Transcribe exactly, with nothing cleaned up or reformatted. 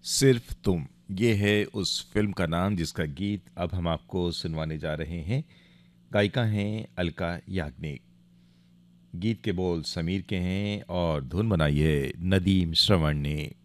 सिर्फ तुम, ये है उस फिल्म का नाम जिसका गीत अब हम आपको सुनवाने जा रहे हैं। गायिका हैं अलका याग्निक। गीत के बोल समीर के हैं और धुन बनाई है नदीम श्रवण ने।